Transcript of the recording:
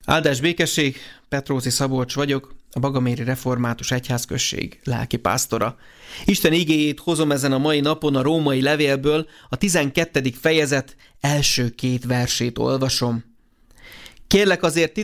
Áldás békesség, Petróci Szabolcs vagyok, a Bagaméri Református Egyházközség lelkipásztora. Isten igéjét hozom ezen a mai napon a római levélből, a 12. fejezet első 2 versét olvasom. Kérlek azért